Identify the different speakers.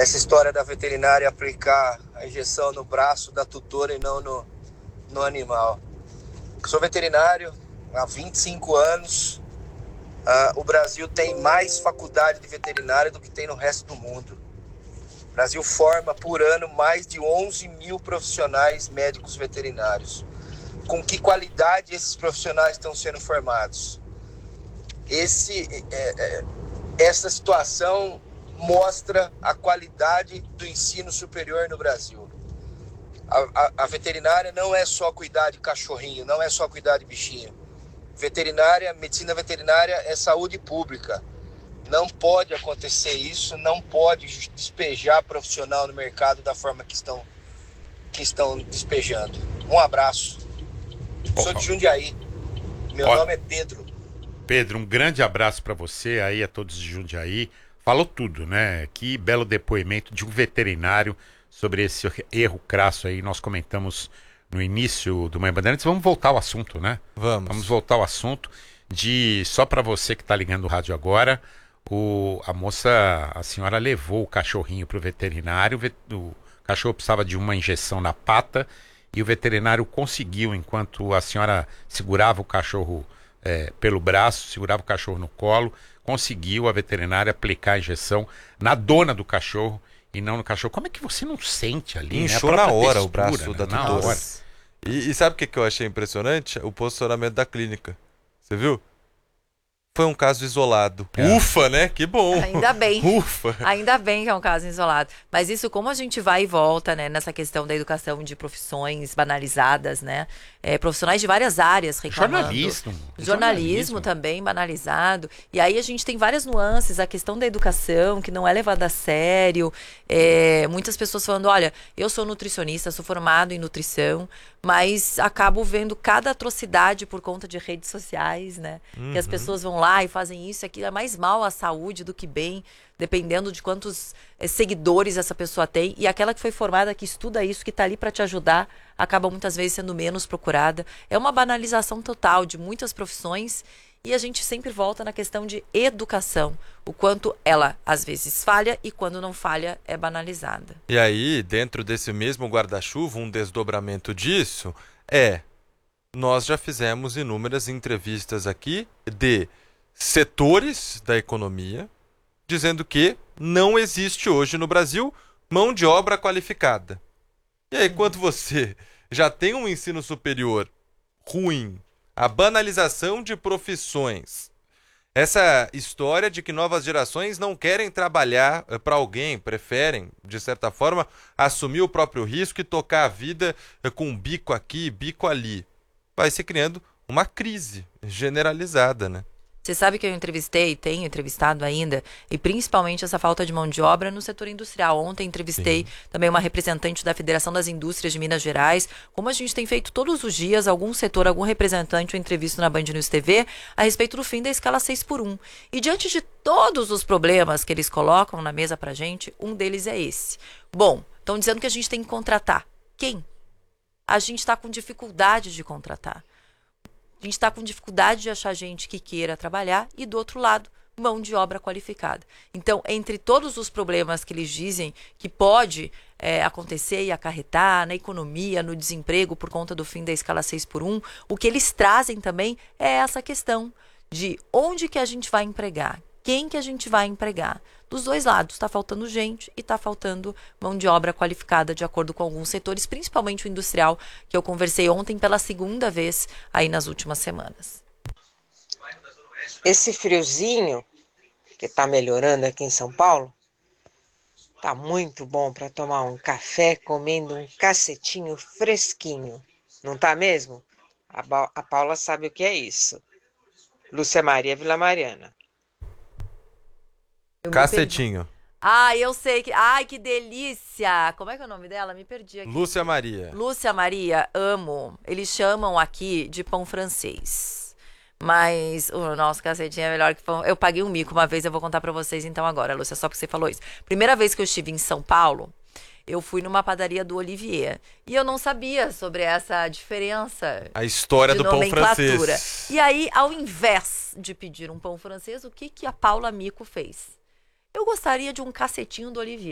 Speaker 1: essa história da veterinária aplicar a injeção no braço da tutora e não no animal. Sou veterinário há 25 anos. O Brasil tem mais faculdade de veterinária do que tem no resto do mundo. O Brasil forma por ano mais de 11 mil profissionais médicos veterinários. Com que qualidade esses profissionais estão sendo formados? Essa situação mostra a qualidade do ensino superior no Brasil. A veterinária não é só cuidar de cachorrinho, não é só cuidar de bichinho. Medicina veterinária é saúde pública. Não pode acontecer isso, não pode despejar profissional no mercado da forma que estão despejando. Um abraço. Sou de Jundiaí. Meu nome é Pedro.
Speaker 2: Pedro, um grande abraço para você aí, a todos de Jundiaí. Falou tudo, né? Que belo depoimento de um veterinário sobre esse erro crasso aí. Nós comentamos no início do Manhã Bandeirantes. Vamos voltar ao assunto, né? Vamos voltar ao assunto só para você que está ligando o rádio agora, a senhora levou o cachorrinho para o veterinário, o cachorro precisava de uma injeção na pata e o veterinário conseguiu, enquanto a senhora segurava o cachorro pelo braço, segurava o cachorro no colo, conseguiu a veterinária aplicar a injeção na dona do cachorro e não no cachorro. Como é que você não sente ali?
Speaker 3: Inchou,
Speaker 2: né?
Speaker 3: na hora
Speaker 2: textura,
Speaker 3: o braço,
Speaker 2: né?
Speaker 3: da tutora. E sabe o que eu achei impressionante? O posicionamento da clínica. Você viu? Foi um caso isolado. Ufa, né? Que bom.
Speaker 4: Ainda bem.
Speaker 3: Ufa.
Speaker 4: Ainda bem que é um caso isolado. Mas isso, como a gente vai e volta, né, nessa questão da educação de profissões banalizadas, né? Profissionais de várias áreas reclamando. Jornalismo também banalizado. E aí a gente tem várias nuances. A questão da educação, que não é levada a sério. Muitas pessoas falando, olha, eu sou nutricionista, sou formado em nutrição, mas acabo vendo cada atrocidade por conta de redes sociais, né? Que as pessoas vão lá e fazem isso, aquilo é mais mal à saúde do que bem, dependendo de quantos seguidores essa pessoa tem. E aquela que foi formada, que estuda isso, que está ali para te ajudar, acaba muitas vezes sendo menos procurada. É uma banalização total de muitas profissões e a gente sempre volta na questão de educação. O quanto ela, às vezes, falha e quando não falha, é banalizada.
Speaker 3: E aí, dentro desse mesmo guarda-chuva, um desdobramento disso nós já fizemos inúmeras entrevistas aqui de setores da economia dizendo que não existe hoje no Brasil mão de obra qualificada. E aí, quando você já tem um ensino superior ruim, a banalização de profissões, essa história de que novas gerações não querem trabalhar para alguém, preferem, de certa forma, assumir o próprio risco e tocar a vida com um bico aqui, bico ali, vai se criando uma crise generalizada, né?
Speaker 4: Você sabe que eu entrevistei, tenho entrevistado ainda, e principalmente essa falta de mão de obra no setor industrial. Ontem entrevistei também uma representante da Federação das Indústrias de Minas Gerais. Como a gente tem feito todos os dias, algum setor, algum representante eu entrevisto na Band News TV a respeito do fim da escala 6x1. E diante de todos os problemas que eles colocam na mesa pra gente, um deles é esse. Bom, estão dizendo que a gente tem que contratar. Quem? A gente está com dificuldade de contratar. A gente está com dificuldade de achar gente que queira trabalhar e, do outro lado, mão de obra qualificada. Então, entre todos os problemas que eles dizem que pode acontecer e acarretar na economia, no desemprego por conta do fim da escala 6x1, o que eles trazem também é essa questão de onde que a gente vai empregar, quem que a gente vai empregar. Dos dois lados, está faltando gente e está faltando mão de obra qualificada, de acordo com alguns setores, principalmente o industrial, que eu conversei ontem pela segunda vez aí nas últimas semanas.
Speaker 5: Esse friozinho, que está melhorando aqui em São Paulo, tá muito bom para tomar um café comendo um cacetinho fresquinho. Não tá mesmo? A Paula sabe o que é isso. Lúcia Maria Vila Mariana.
Speaker 3: Cacetinho.
Speaker 4: Eu sei que... Ai, que delícia! Como é que é o nome dela? Me perdi aqui.
Speaker 3: Lúcia Maria.
Speaker 4: Lúcia Maria, amo. Eles chamam aqui de pão francês. Mas o nosso cacetinho é melhor que pão. Eu paguei um mico uma vez, eu vou contar pra vocês então agora, Lúcia, só porque você falou isso. Primeira vez que eu estive em São Paulo, eu fui numa padaria do Olivier. E eu não sabia sobre essa diferença.
Speaker 3: A história do pão francês.
Speaker 4: E aí, ao invés de pedir um pão francês, o que a Paula Mico fez? Eu gostaria de um cacetinho do Olivier.